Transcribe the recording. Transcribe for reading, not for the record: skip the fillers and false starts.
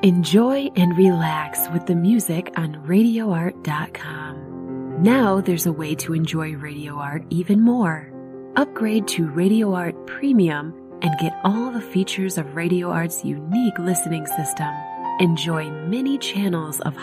Enjoy and relax with the music on RadioArt.com. Now there's a way to enjoy Radio Art even more. Upgrade to Radio Art Premium and get all the features of Radio Art's unique listening system. Enjoy many channels of